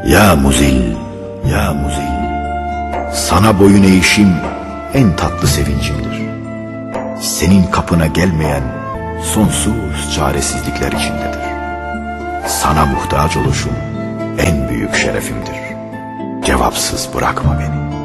Ya muzil, ya muzil, sana boyun eğişim en tatlı sevincimdir. Senin kapına gelmeyen sonsuz çaresizlikler içindedir. Sana muhtaç oluşum en büyük şerefimdir. Cevapsız bırakma beni.